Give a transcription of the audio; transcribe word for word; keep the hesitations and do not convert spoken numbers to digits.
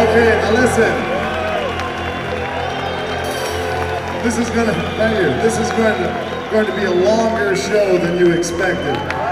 hey, now listen. This is gonna, thank you. This is going to, going to be a longer show than you expected.